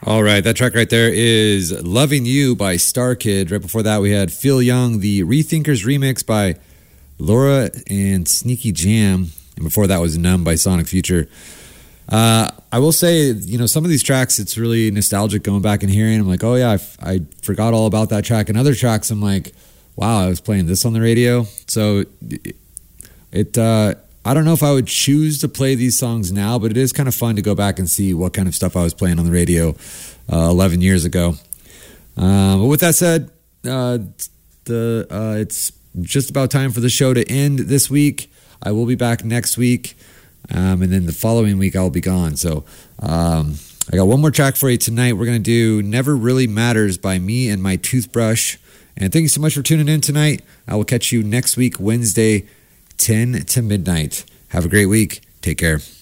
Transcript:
All right, that track right there is Loving You by Star Kid. Right before that, we had Phil Young, the Rethinkers remix by Laura and Sneaky Jam. And before that was Numb by Sonic Future. I will say, some of these tracks, it's really nostalgic going back and hearing. I'm like, oh yeah, I forgot all about that track. And other tracks, I'm like, wow, I was playing this on the radio. So I don't know if I would choose to play these songs now, but it is kind of fun to go back and see what kind of stuff I was playing on the radio 11 years ago. But with that said, it's just about time for the show to end this week. I will be back next week, and then the following week I'll be gone. So I got one more track for you tonight. We're going to do Never Really Matters by Me and My Toothbrush. And thank you so much for tuning in tonight. I will catch you next week, Wednesday, 10 to midnight. Have a great week. Take care.